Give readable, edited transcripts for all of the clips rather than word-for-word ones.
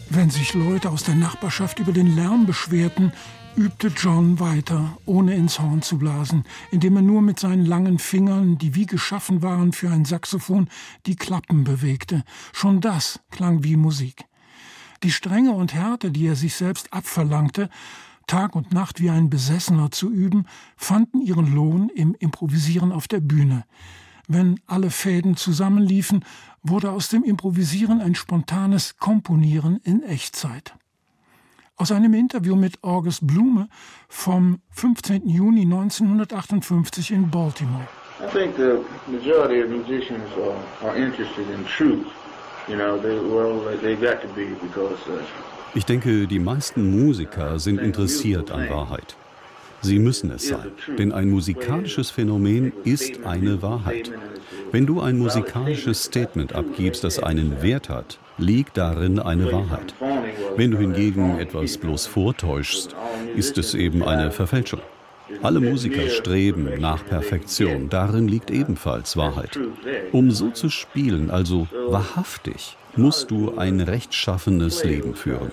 Wenn sich Leute aus der Nachbarschaft über den Lärm beschwerten, übte John weiter, ohne ins Horn zu blasen, indem er nur mit seinen langen Fingern, die wie geschaffen waren für ein Saxophon, die Klappen bewegte. Schon das klang wie Musik. Die Strenge und Härte, die er sich selbst abverlangte, Tag und Nacht wie ein Besessener zu üben, fanden ihren Lohn im Improvisieren auf der Bühne. Wenn alle Fäden zusammenliefen, wurde aus dem Improvisieren ein spontanes Komponieren in Echtzeit. Aus einem Interview mit August Blume vom 15. Juni 1958 in Baltimore. I think the majority of musicians are interested in truth. You know, they got to be because Ich denke, die meisten Musiker sind interessiert an Wahrheit. Sie müssen es sein, denn ein musikalisches Phänomen ist eine Wahrheit. Wenn du ein musikalisches Statement abgibst, das einen Wert hat, liegt darin eine Wahrheit. Wenn du hingegen etwas bloß vortäuschst, ist es eben eine Verfälschung. Alle Musiker streben nach Perfektion, darin liegt ebenfalls Wahrheit. Um so zu spielen, also wahrhaftig, musst du ein rechtschaffenes Leben führen.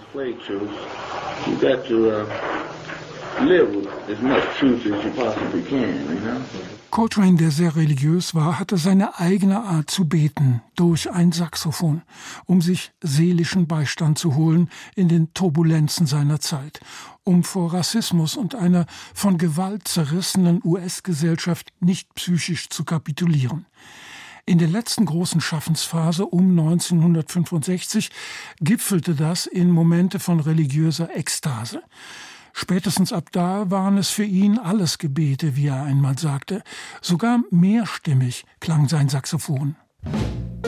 Coltrane, der sehr religiös war, hatte seine eigene Art zu beten, durch ein Saxophon, um sich seelischen Beistand zu holen in den Turbulenzen seiner Zeit, um vor Rassismus und einer von Gewalt zerrissenen US-Gesellschaft nicht psychisch zu kapitulieren. In der letzten großen Schaffensphase um 1965 gipfelte das in Momente von religiöser Ekstase. Spätestens ab da waren es für ihn alles Gebete, wie er einmal sagte. Sogar mehrstimmig klang sein Saxophon.